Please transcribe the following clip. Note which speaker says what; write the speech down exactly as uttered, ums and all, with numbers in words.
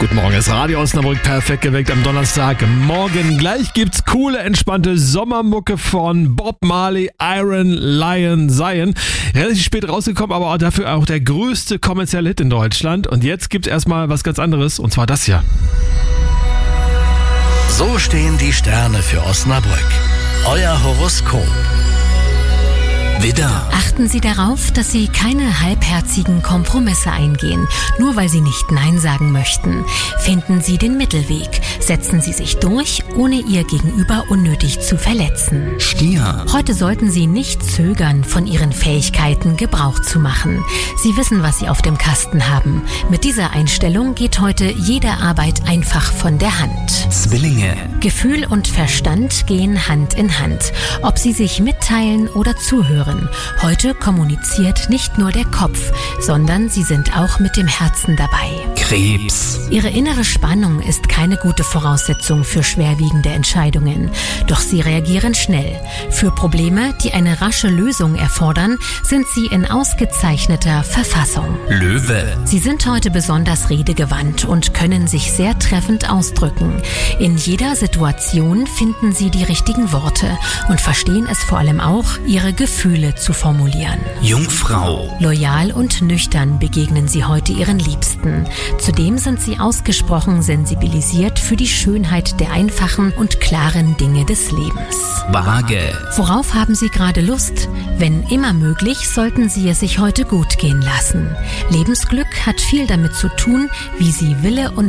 Speaker 1: Guten Morgen, das Radio Osnabrück perfekt geweckt am Donnerstagmorgen. Gleich gibt's coole, entspannte Sommermucke von Bob Marley, Iron Lion Zion. Relativ spät rausgekommen, aber dafür auch der größte kommerzielle Hit in Deutschland. Und jetzt gibt's erstmal was ganz anderes, und zwar das hier.
Speaker 2: So stehen die Sterne für Osnabrück. Euer Horoskop. Widder.
Speaker 3: Achten Sie darauf, dass Sie keine halbherzigen Kompromisse eingehen, nur weil Sie nicht Nein sagen möchten. Finden Sie den Mittelweg. Setzen Sie sich durch, ohne Ihr Gegenüber unnötig zu verletzen.
Speaker 2: Stier.
Speaker 3: Heute sollten Sie nicht zögern, von Ihren Fähigkeiten Gebrauch zu machen. Sie wissen, was Sie auf dem Kasten haben. Mit dieser Einstellung geht heute jede Arbeit einfach von der Hand.
Speaker 2: Zwillinge.
Speaker 3: Gefühl und Verstand gehen Hand in Hand. Ob Sie sich mitteilen oder zuhören. Heute kommuniziert nicht nur der Kopf, sondern Sie sind auch mit dem Herzen dabei.
Speaker 2: Krebs.
Speaker 3: Ihre innere Spannung ist keine gute Voraussetzung für schwerwiegende Entscheidungen. Doch Sie reagieren schnell. Für Probleme, die eine rasche Lösung erfordern, sind Sie in ausgezeichneter Verfassung.
Speaker 2: Löwe.
Speaker 3: Sie sind heute besonders redegewandt und können sich sehr treffend ausdrücken. In jeder Situation finden Sie die richtigen Worte und verstehen es vor allem auch, Ihre Gefühle zu formulieren.
Speaker 2: Jungfrau.
Speaker 3: Loyal und nüchtern begegnen Sie heute Ihren Liebsten. Zudem sind Sie ausgesprochen sensibilisiert für die Schönheit der einfachen und klaren Dinge des Lebens.
Speaker 2: Waage.
Speaker 3: Worauf haben Sie gerade Lust? Wenn immer möglich, sollten Sie es sich heute gut gehen lassen. Lebensglück hat viel damit zu tun, wie Sie Wille und